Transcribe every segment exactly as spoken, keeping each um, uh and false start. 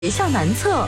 学校南侧。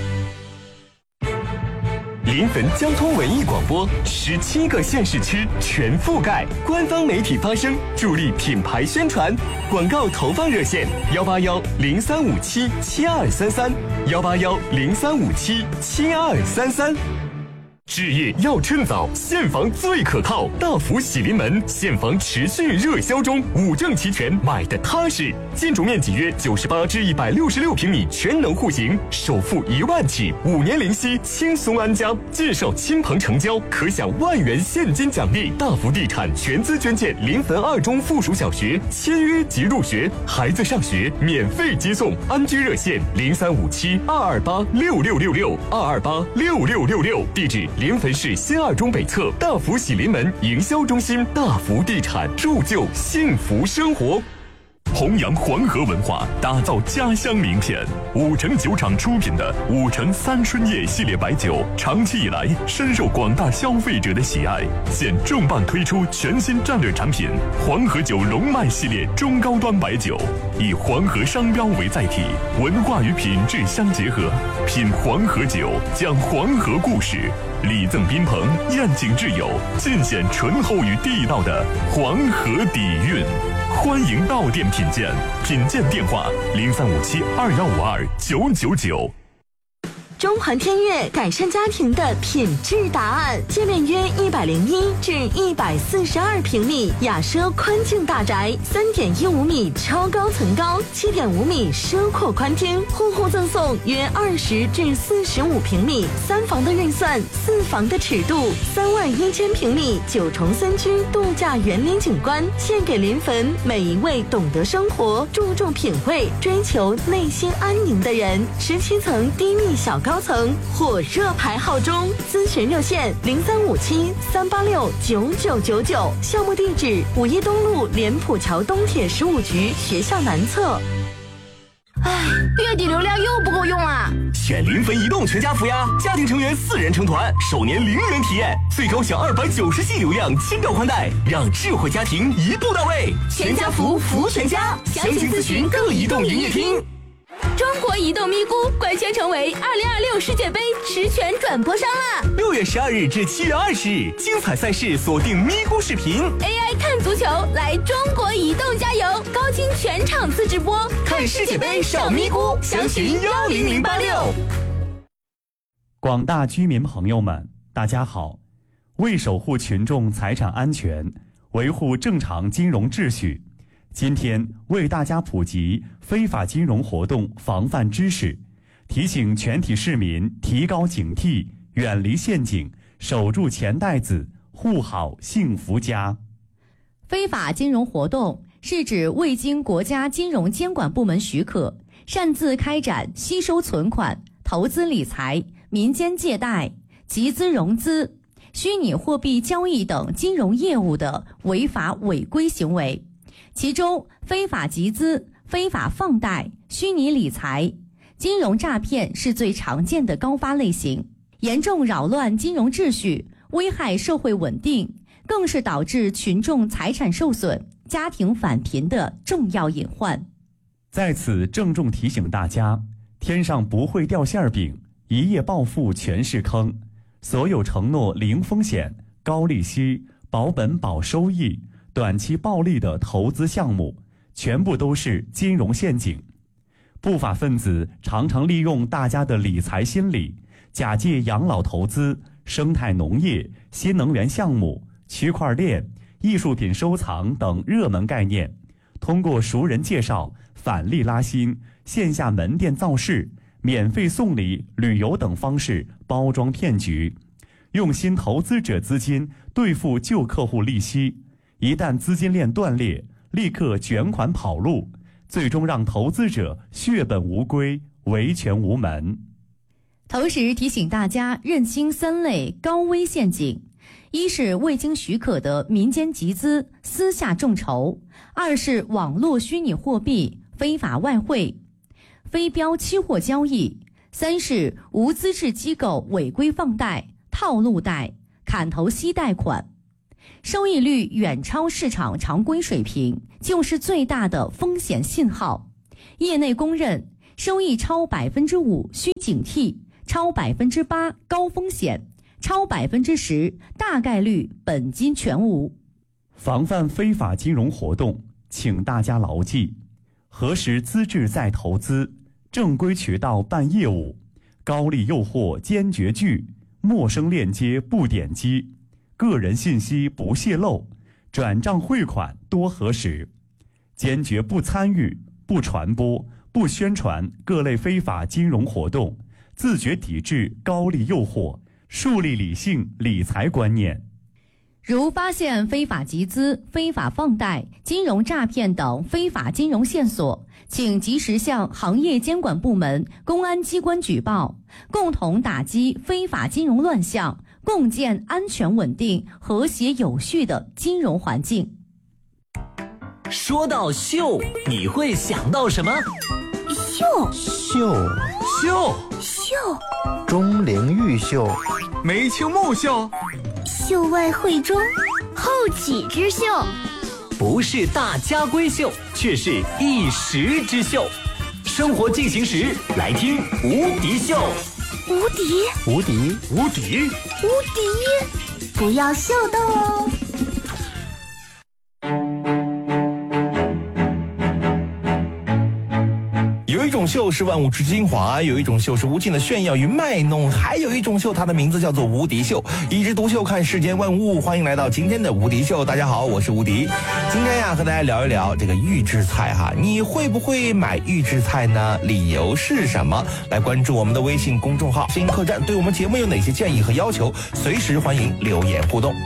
临汾交通文艺广播，十七个县市区全覆盖，官方媒体发声，助力品牌宣传。广告投放热线：幺八幺零三五七七二三三，幺八幺零三五七七二三三。置业要趁早，现房最可靠。大福喜临门，现房持续热销中，五证齐全，买的踏实。建筑面积约九十八至一百六十六平米，全能户型，首付一万起，五年零息，轻松安家。介绍亲朋成交，可享万元现金奖励。大福地产全资捐建临汾二中附属小学，签约即入学，孩子上学免费接送。安居热线零三五七二二八六六六六二二八六六六六，地址。临汾市新二中北侧大福喜临门营销中心，大福地产铸就幸福生活。 弘扬黄河文化，打造家乡名片。五城酒厂出品的五城三春叶系列白酒，长期以来深受广大消费者的喜爱。现重磅推出全新战略产品黄河酒龙脉系列中高端白酒，以黄河商标为载体，文化与品质相结合，品黄河酒，讲黄河故事，礼赠宾朋，宴请挚友，尽显醇厚与地道的黄河底蕴。欢迎到店品鉴，品鉴电话零三五七二幺五二九九九。 中环天悦改善家庭的品质答案，界面约一百零一至一百四十二平米，雅奢宽净大宅，三点一五米超高层高，七点五米奢阔宽厅，户户赠送约二十至四十五平米，三房的预算，四房的尺度，三万一千平米九重森居度假园林景观，献给临汾每一位懂得生活、注重品味、追求内心安宁的人。十七层低密小高层火热排号中，咨询热线零三五七三八六九九九九，项目地址五一东路莲浦桥东铁十五局学校南侧。 唉，月底流量又不够用啊！ 选临汾移动全家福呀，家庭成员四人成团，首年零元体验，最高享二百九十 G 流量，轻độ宽带，让智慧家庭一步到位。 全家福福全家，详情咨询各移动营业厅。中国移动咪咕官宣成为二零二六世界杯实权转播商了。 六月十二日至七月二十日，精彩赛事锁定咪咕视频 ，A I 看足球，来中国移动加油，高清全场次直播， 看世界杯上咪咕，详询幺零零八六。 广大居民朋友们，大家好！为守护群众财产安全，维护正常金融秩序，今天为大家普及非法金融活动防范知识，提醒全体市民提高警惕，远离陷阱，守住钱袋子，护好幸福家。 非法金融活动是指未经国家金融监管部门许可，擅自开展吸收存款、投资理财、民间借贷、集资融资、虚拟货币交易等金融业务的违法违规行为。其中，非法集资、非法放贷、虚拟理财、金融诈骗是最常见的高发类型，严重扰乱金融秩序，危害社会稳定，更是导致群众财产受损、家庭返贫的重要隐患。 在此郑重提醒大家，天上不会掉馅饼，一夜暴富全是坑。所有承诺零风险、高利息、保本保收益、短期暴利的投资项目，全部都是金融陷阱。不法分子常常利用大家的理财心理，假借养老投资、生态农业、新能源项目、区块链、艺术品收藏等热门概念，通过熟人介绍、返利拉新、线下门店造势、免费送礼、旅游等方式包装骗局，用新投资者资金兑付旧客户利息，一旦资金链断裂，立刻卷款跑路，最终让投资者血本无归，维权无门。 同时提醒大家认清三类高危陷阱：一是未经许可的民间集资、私下众筹；二是网络虚拟货币、非法外汇、非标期货交易；三是无资质机构违规放贷、套路贷、砍头息贷款。收益率远超市场常规水平，就是最大的风险信号。业内公认， 收益超百分之五需警惕，超百分之八高风险，超百分之十大概率本金全无。 防范非法金融活动，请大家牢记：核实资质再投资，正规渠道办业务，高利诱惑坚决拒，陌生链接不点击，个人信息不泄露，转账汇款多核实，坚决不参与、不传播、不宣传各类非法金融活动，自觉抵制高利诱惑，树立理性理财观念。 如发现非法集资、非法放贷、金融诈骗等非法金融线索，请及时向行业监管部门、公安机关举报，共同打击非法金融乱象，共建安全稳定、和谐有序的金融环境。 说到秀，你会想到什么？ 秀秀秀秀钟灵毓秀， 眉清目秀， 秀外慧中，后起之秀， 不是大家闺秀，却是一时之秀。生活进行时，来听无敌秀。 无敌无敌无敌无敌，不要秀逗哦。 有一种秀是万物之精华，有一种秀是无尽的炫耀与卖弄，还有一种秀，它的名字叫做无敌秀。一枝独秀看世间万物，欢迎来到今天的无敌秀。大家好，我是无敌。今天呀，和大家聊一聊这个预制菜哈，你会不会买预制菜呢？理由是什么？来关注我们的微信公众号“新客栈”，对我们节目有哪些建议和要求，随时欢迎留言互动。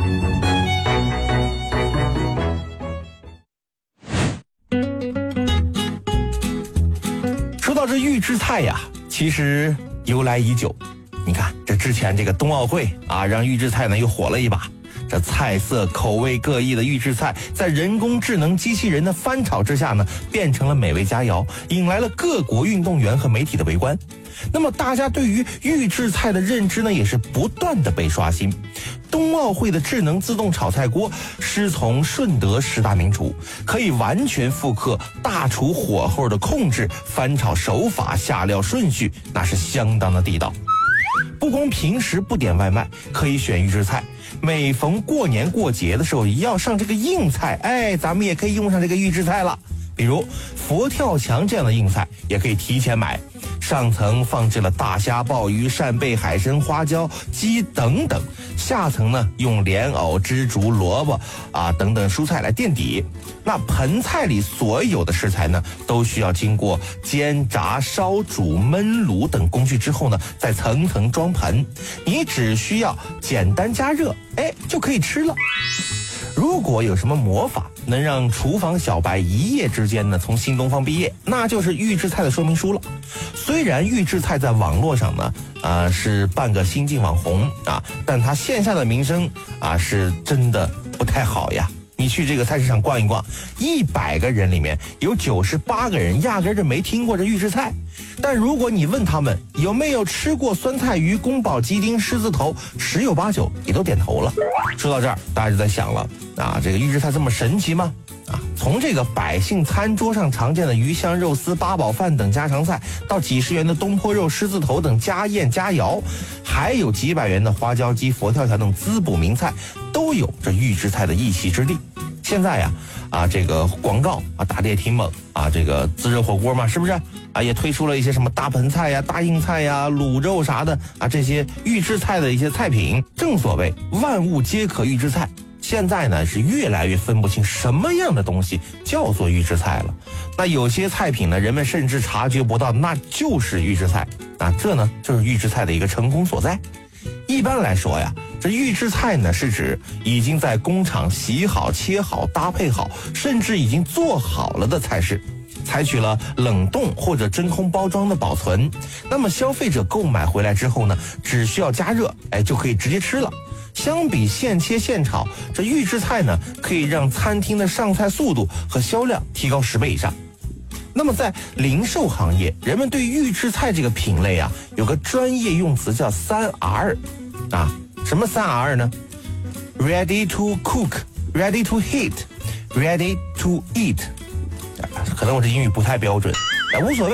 说到这预制菜呀，其实由来已久。你看，这之前这个冬奥会啊，让预制菜呢又火了一把。这菜色口味各异的预制菜，在人工智能机器人的翻炒之下呢，变成了美味佳肴，引来了各国运动员和媒体的围观。那么大家对于预制菜的认知呢，也是不断的被刷新。冬奥会的智能自动炒菜锅师从顺德十大名厨，可以完全复刻大厨火候的控制、翻炒手法、下料顺序，那是相当的地道。不光平时不点外卖，可以选预制菜，每逢过年过节的时候要上这个硬菜，哎，咱们也可以用上这个预制菜了。比如佛跳墙这样的硬菜也可以提前买，上层放置了大虾、鲍鱼、扇贝、海参、花椒、鸡等等，下层呢用莲藕、枝竹、萝卜啊等等蔬菜来垫底。那盆菜里所有的食材呢，都需要经过煎、炸、烧、煮、焖、卤等工序之后呢，再层层装盆。你只需要简单加热，哎，就可以吃了。如果有什么魔法能让厨房小白一夜之间呢从新东方毕业，那就是预制菜的说明书了。虽然预制菜在网络上呢啊、呃、是半个新晋网红啊，但它线下的名声啊是真的不太好呀。你去这个菜市场逛一逛，一百个人里面有九十八个人压根就没听过这预制菜。但如果你问他们有没有吃过酸菜鱼、宫保鸡丁、狮子头，十有八九也都点头了。说到这儿，大家就在想了啊，这个预制菜这么神奇吗？啊，从这个百姓餐桌上常见的鱼香肉丝、八宝饭等家常菜，到几十元的东坡肉、狮子头等家宴佳肴，还有几百元的花椒鸡、佛跳墙等滋补名菜，都有这预制菜的一席之地。现在呀，啊，这个广告啊打得也挺猛啊，这个自热火锅嘛，是不是啊？也推出了一些什么大盆菜呀、大硬菜呀、卤肉啥的啊，这些预制菜的一些菜品。正所谓万物皆可预制菜。现在呢是越来越分不清什么样的东西叫做预制菜了。那有些菜品呢，人们甚至察觉不到那就是预制菜啊，这呢就是预制菜的一个成功所在。一般来说呀，这预制菜呢是指已经在工厂洗好、切好、搭配好，甚至已经做好了的菜式，采取了冷冻或者真空包装的保存。那么消费者购买回来之后呢，只需要加热，哎，就可以直接吃了。相比现切现炒，这预制菜呢可以让餐厅的上菜速度和销量提高十倍以上。那么在零售行业，人们对预制菜这个品类啊有个专业用词叫三 R 啊，什么三 R 呢？ Ready to cook, Ready to heat, Ready to eat。 可能我这英语不太标准，但无所谓，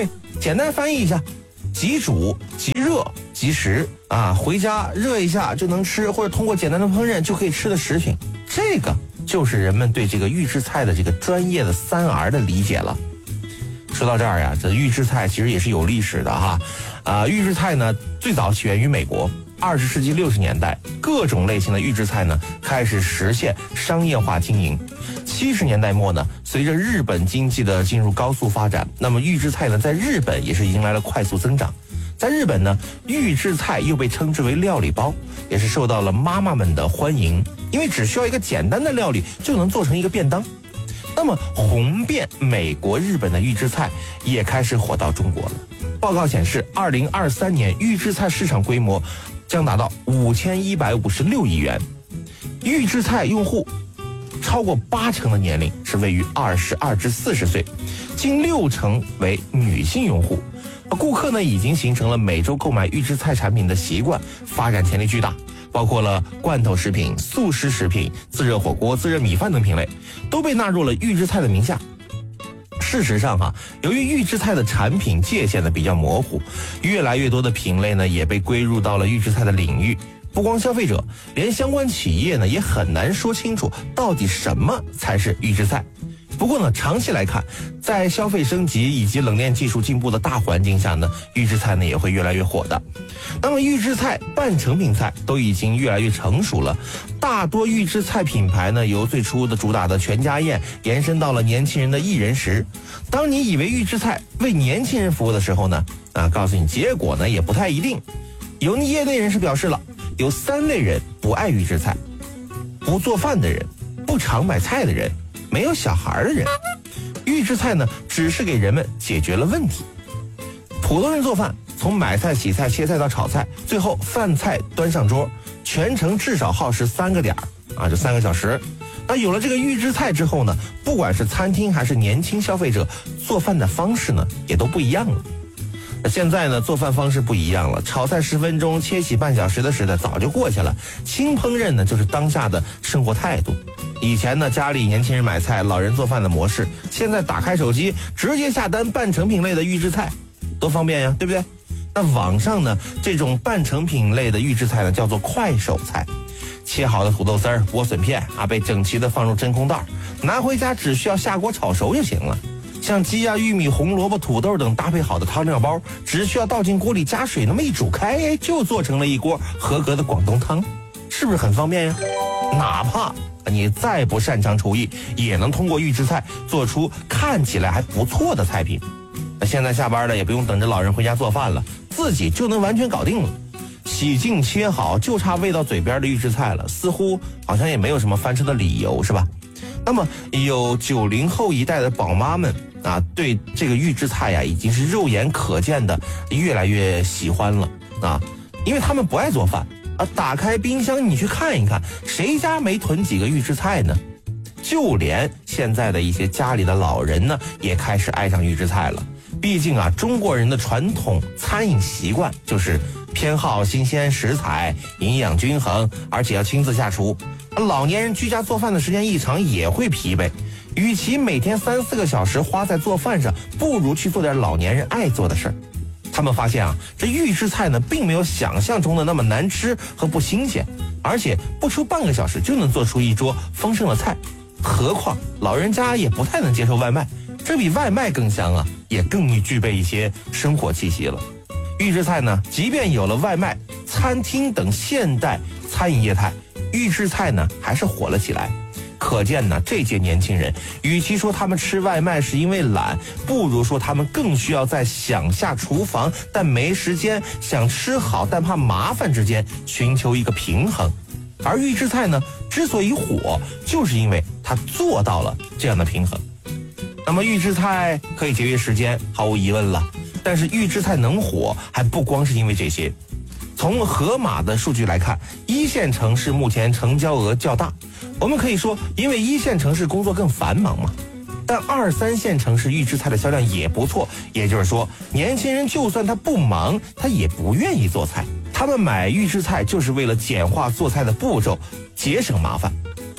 简单翻译一下，即煮即热即食啊，回家热一下就能吃，或者通过简单的烹饪就可以吃的食品。这个就是人们对这个预制菜的这个专业的三 R 的理解了。说到这儿呀，这预制菜其实也是有历史的哈。啊，预制菜呢最早起源于美国，二十世纪六十年代，各种类型的预制菜呢开始实现商业化经营。七十年代末呢，随着日本经济的进入高速发展，那么预制菜呢在日本也是迎来了快速增长。在日本呢，预制菜又被称之为料理包，也是受到了妈妈们的欢迎，因为只需要一个简单的料理就能做成一个便当。那么红遍美国、日本的预制菜也开始火到中国了。报告显示，二零二三年预制菜市场规模将达到五千一百五十六亿元。预制菜用户超过八成的年龄是位于二十二至四十岁，近六成为女性用户。顾客呢已经形成了每周购买预制菜产品的习惯，发展潜力巨大。包括了罐头食品、速食食品、自热火锅、自热米饭等品类，都被纳入了预制菜的名下。事实上哈、啊，由于预制菜的产品界限呢比较模糊，越来越多的品类呢也被归入到了预制菜的领域。不光消费者，连相关企业呢也很难说清楚到底什么才是预制菜。不过呢，长期来看，在消费升级以及冷链技术进步的大环境下呢，预制菜呢也会越来越火的。那么预制菜、半成品菜都已经越来越成熟了。大多预制菜品牌呢，由最初的主打的全家宴，延伸到了年轻人的一人食。当你以为预制菜为年轻人服务的时候呢，啊，告诉你结果呢也不太一定。有业内人士表示了，有三类人不爱预制菜：不做饭的人、不常买菜的人、没有小孩的人。预制菜呢，只是给人们解决了问题。普通人做饭，从买菜、洗菜、切菜到炒菜，最后饭菜端上桌，全程至少耗时三个点儿啊，就三个小时。那有了这个预制菜之后呢，不管是餐厅还是年轻消费者，做饭的方式呢，也都不一样了。现在呢，做饭方式不一样了，炒菜十分钟，切洗半小时的时代早就过去了。轻烹饪呢，就是当下的生活态度。以前呢，家里年轻人买菜，老人做饭的模式，现在打开手机，直接下单半成品类的预制菜，多方便呀，对不对？那网上呢，这种半成品类的预制菜呢，叫做快手菜。切好的土豆丝儿、莴笋片啊，被整齐的放入真空袋，拿回家只需要下锅炒熟就行了。像鸡啊、玉米、红萝卜、土豆等搭配好的汤料包，只需要倒进锅里加水，那么一煮开，就做成了一锅合格的广东汤，是不是很方便呀？哪怕你再不擅长厨艺，也能通过预制菜做出看起来还不错的菜品。那现在下班了，也不用等着老人回家做饭了，自己就能完全搞定了。洗净切好，就差喂到嘴边的预制菜了，似乎好像也没有什么翻车的理由，是吧？那么有九零后一代的宝妈们啊，对这个预制菜呀，已经是肉眼可见的越来越喜欢了啊，因为他们不爱做饭啊，打开冰箱你去看一看，谁家没囤几个预制菜呢？就连现在的一些家里的老人呢，也开始爱上预制菜了。毕竟啊，中国人的传统餐饮习惯就是偏好新鲜食材，营养均衡，而且要亲自下厨。老年人居家做饭的时间一长也会疲惫，与其每天三四个小时花在做饭上，不如去做点老年人爱做的事儿。他们发现啊，这预制菜呢，并没有想象中的那么难吃和不新鲜，而且不出半个小时就能做出一桌丰盛的菜。何况老人家也不太能接受外卖，这比外卖更香啊，也更具备一些生活气息了。预制菜呢，即便有了外卖、餐厅等现代餐饮业态，预制菜呢还是火了起来。可见呢，这届年轻人与其说他们吃外卖是因为懒，不如说他们更需要在想下厨房但没时间，想吃好但怕麻烦之间寻求一个平衡。而预制菜呢，之所以火，就是因为它做到了这样的平衡。那么预制菜可以节约时间，毫无疑问了。但是预制菜能火，还不光是因为这些。从盒马的数据来看，一线城市目前成交额较大。我们可以说，因为一线城市工作更繁忙嘛。但二三线城市预制菜的销量也不错，也就是说，年轻人就算他不忙，他也不愿意做菜。他们买预制菜就是为了简化做菜的步骤，节省麻烦。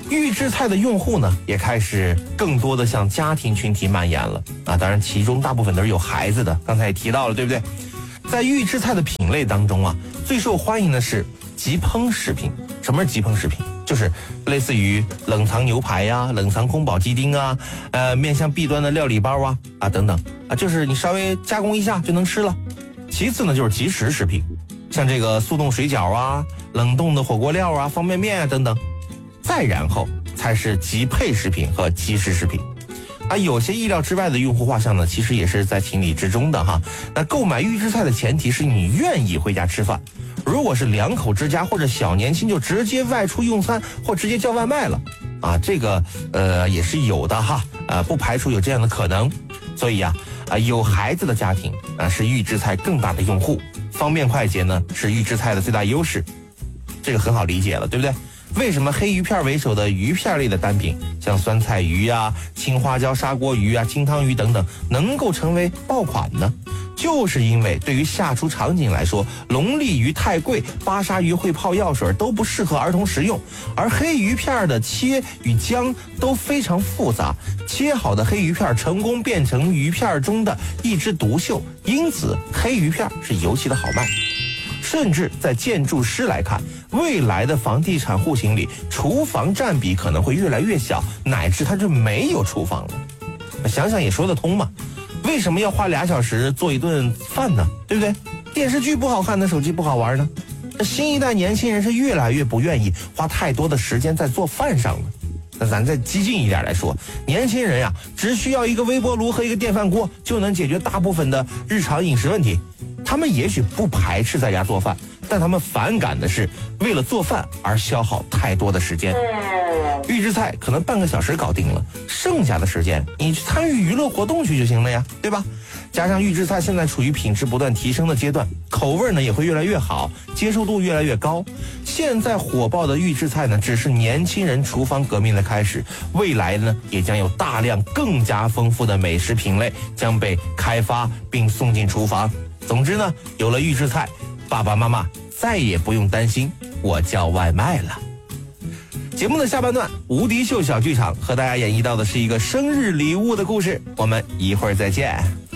预制菜的用户呢，也开始更多的向家庭群体蔓延了啊！当然，其中大部分都是有孩子的，刚才也提到了，对不对？在预制菜的品类当中啊，最受欢迎的是即烹食品。什么是即烹食品？就是类似于冷藏牛排呀、啊、冷藏宫保鸡丁啊、呃面向 B 端的料理包啊啊等等啊，就是你稍微加工一下就能吃了。其次呢，就是即食食品，像这个速冻水饺啊、冷冻的火锅料啊、方便面啊等等。再然后才是即配食品和即食食品，啊，有些意料之外的用户画像呢，其实也是在情理之中的哈。那购买预制菜的前提是你愿意回家吃饭，如果是两口之家或者小年轻就直接外出用餐或直接叫外卖了，啊，这个呃也是有的哈，呃不排除有这样的可能。所以呀、啊，啊有孩子的家庭啊是预制菜更大的用户，方便快捷呢是预制菜的最大优势，这个很好理解了，对不对？为什么黑鱼片为首的鱼片类的单品，像酸菜鱼啊、青花椒砂锅鱼啊、清汤鱼等等，能够成为爆款呢？就是因为对于下厨场景来说，龙利鱼太贵，巴沙鱼会泡药水都不适合儿童食用，而黑鱼片的切与姜都非常复杂，切好的黑鱼片成功变成鱼片中的一枝独秀，因此黑鱼片是尤其的好卖。甚至在建筑师来看，未来的房地产户型里，厨房占比可能会越来越小，乃至它就没有厨房了。想想也说得通嘛，为什么要花俩小时做一顿饭呢？对不对？电视剧不好看，那手机不好玩呢？这新一代年轻人是越来越不愿意花太多的时间在做饭上了。那咱再激进一点来说，年轻人呀、啊，只需要一个微波炉和一个电饭锅就能解决大部分的日常饮食问题。他们也许不排斥在家做饭，但他们反感的是为了做饭而消耗太多的时间。预制菜可能半个小时搞定了，剩下的时间你去参与娱乐活动去就行了呀，对吧？加上预制菜现在处于品质不断提升的阶段，口味呢也会越来越好，接受度越来越高。现在火爆的预制菜呢，只是年轻人厨房革命的开始，未来呢也将有大量更加丰富的美食品类将被开发并送进厨房。总之呢，有了预制菜，爸爸妈妈再也不用担心我叫外卖了。节目的下半段，无敌秀小剧场和大家演绎到的是一个生日礼物的故事，我们一会儿再见。